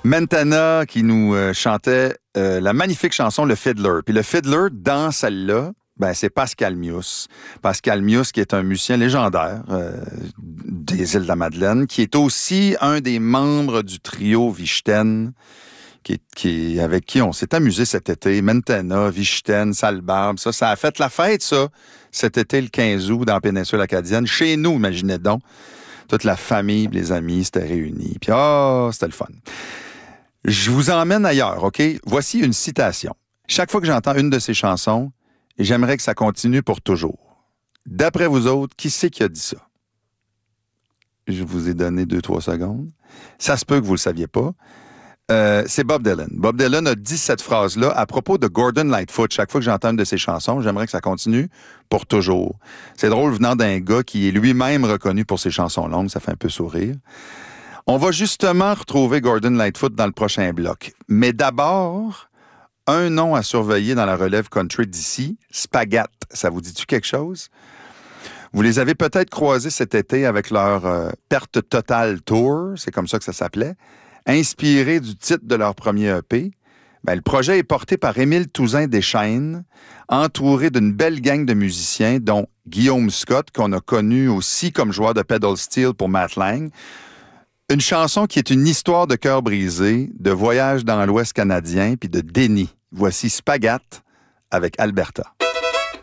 Mentana qui nous chantait la magnifique chanson Le Fiddler. Puis le Fiddler, dans celle-là, c'est Pascal Mius. Pascal Mius, qui est un musicien légendaire des Îles-de-la-Madeleine, qui est aussi un des membres du trio Vichten, avec qui on s'est amusé cet été. Mentana, Vichten, Salbarbe, ça a fait la fête, ça, cet été, le 15 août, dans la péninsule acadienne. Chez nous, imaginez donc. Toute la famille, les amis s'étaient réunis. Puis, c'était le fun. Je vous emmène ailleurs, OK? Voici une citation. Chaque fois que j'entends une de ces chansons, j'aimerais que ça continue pour toujours. D'après vous autres, qui c'est qui a dit ça? Je vous ai donné 2-3 secondes. Ça se peut que vous le saviez pas. C'est Bob Dylan. Bob Dylan a dit cette phrase-là à propos de Gordon Lightfoot. Chaque fois que j'entends une de ses chansons, j'aimerais que ça continue pour toujours. C'est drôle venant d'un gars qui est lui-même reconnu pour ses chansons longues. Ça fait un peu sourire. On va justement retrouver Gordon Lightfoot dans le prochain bloc. Mais d'abord, un nom à surveiller dans la relève country d'ici, Spagat. Ça vous dit-tu quelque chose? Vous les avez peut-être croisés cet été avec leur Perte Totale Tour, c'est comme ça que ça s'appelait, inspiré du titre de leur premier EP. Le projet est porté par Émile Touzin Deschênes, entouré d'une belle gang de musiciens, dont Guillaume Scott, qu'on a connu aussi comme joueur de pedal steel pour Matt Lang. Une chanson qui est une histoire de cœur brisé, de voyage dans l'Ouest canadien, puis de déni. Voici Spagat avec Alberta.